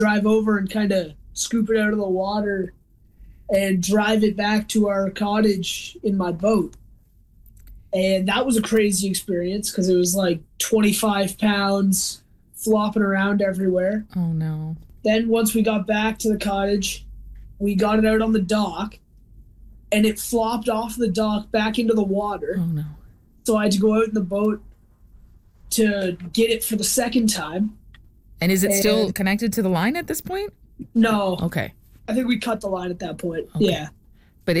drive over and kind of scoop it out of the water and drive it back to our cottage in my boat. And that was a crazy experience because it was like 25 pounds flopping around everywhere. Oh, no. Then once we got back to the cottage, we got it out on the dock, and it flopped off the dock back into the water. Oh, no. So I had to go out in the boat to get it for the second time. And is it still connected to the line at this point? No. Okay. I think we cut the line at that point. Okay. Yeah. But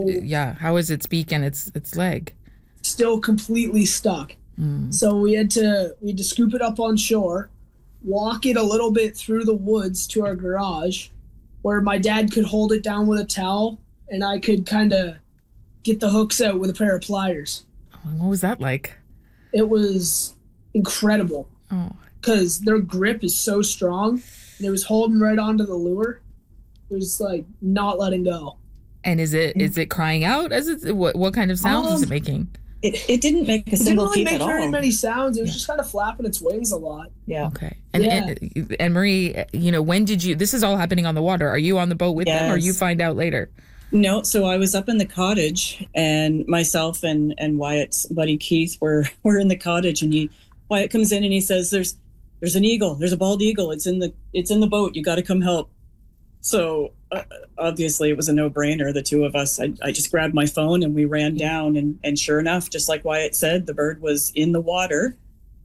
how is its beak and its leg? Still completely stuck. So we had to scoop it up on shore, walk it a little bit through the woods to our garage, where my dad could hold it down with a towel and I could kind of get the hooks out with a pair of pliers. What was that like? It was incredible. Oh. Because their grip is so strong, and it was holding right onto the lure. It was like not letting go. And is it crying out? What kind of sounds is it making? It didn't make a single peep at all. It didn't really make very many sounds. It was just kind of flapping its wings a lot. Yeah. Okay. And Marie, when did you? This is all happening on the water. Are you on the boat with them, or you find out later? No. So I was up in the cottage, and myself and Wyatt's buddy Keith were in the cottage, and Wyatt comes in and he says, "There's an eagle. There's a bald eagle. It's in the boat. You got to come help." So obviously it was a no-brainer, the two of us. I just grabbed my phone and we ran down, and sure enough, just like Wyatt said, the bird was in the water.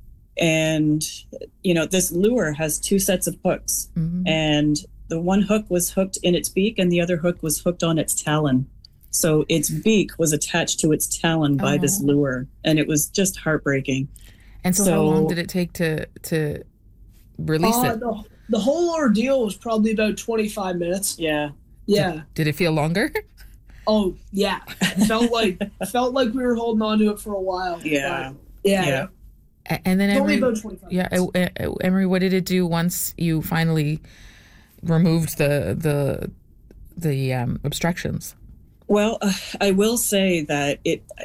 And, this lure has two sets of hooks. Mm-hmm. And the one hook was hooked in its beak and the other hook was hooked on its talon. So its beak was attached to its talon by this lure. And it was just heartbreaking. And so how long did it take to release it? The whole ordeal was probably about 25 minutes. Yeah. Yeah. Did it feel longer? Oh, yeah. It felt like we were holding on to it for a while. Yeah. Yeah. And then only about 25 minutes. Emery, what did it do once you finally removed the obstructions? Well, I will say that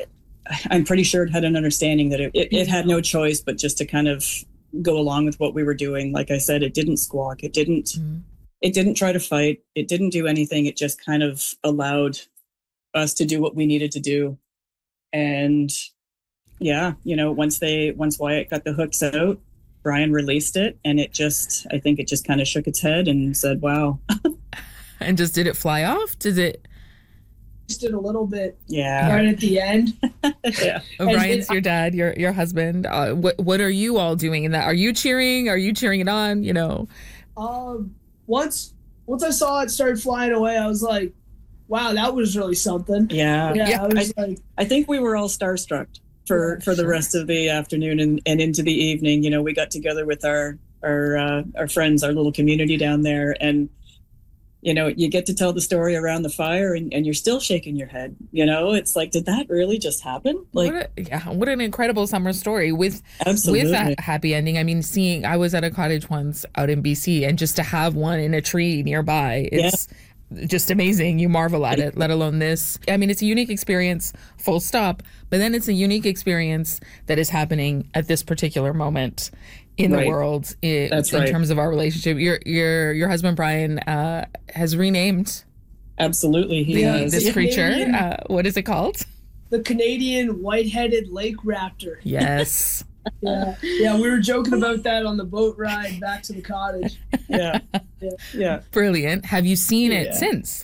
I'm pretty sure it had an understanding that it had no choice but just to kind of go along with what we were doing. Like I said, it didn't squawk. It didn't try to fight. It didn't do anything. It just kind of allowed us to do what we needed to do. And once Wyatt got the hooks out, Brian released it, and I think it just kind of shook its head and said, "Wow." And just did it fly off? Did it? Just did a little bit. Yeah. Right at the end. Yeah. Brian's your dad, your husband. What are you all doing in that? Are you cheering? Are you cheering it on? Once I saw it start flying away, I was like, "Wow, that was really something." Yeah. I think we were all starstruck for the rest of the afternoon and into the evening. We got together with our friends, our little community down there, and you get to tell the story around the fire and you're still shaking your head. It's like, did that really just happen? Like, what an incredible summer story with a happy ending. I mean, I was at a cottage once out in BC, and just to have one in a tree nearby, it's just amazing. You marvel at it, let alone this. I mean, it's a unique experience, full stop, but then it's a unique experience that is happening at this particular moment in the world in terms of our relationship. Your husband Brian has renamed absolutely this creature. What is it called? The Canadian white-headed lake raptor. Yes. Yeah, we were joking about that on the boat ride back to the cottage. Yeah. Brilliant. Have you seen it since?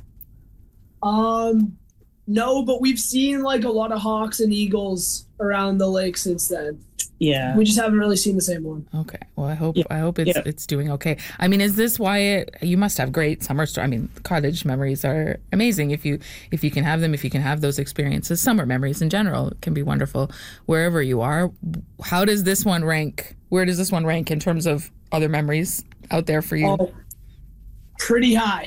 No, but we've seen like a lot of hawks and eagles around the lake since then. Yeah. We just haven't really seen the same one. Okay. Well, I hope it's doing okay. I mean, is this why you must have great summer stories? I mean, cottage memories are amazing if you can have them, if you can have those experiences. Summer memories in general can be wonderful wherever you are. How does this one rank? Where does this one rank in terms of other memories out there for you? Oh, pretty high.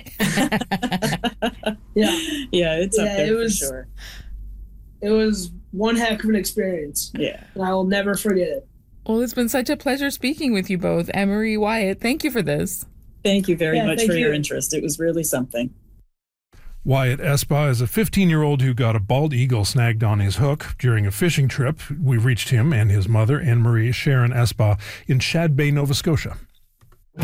Yeah, it's up there for sure. It was one heck of an experience. Yeah. And I will never forget it. Well, it's been such a pleasure speaking with you both. Emery, Wyatt, thank you for this. Thank you very much for your interest. It was really something. Wyatt Espa is a 15-year-old who got a bald eagle snagged on his hook during a fishing trip. We reached him and his mother, Anne-Marie Sharon Espa, in Shad Bay, Nova Scotia.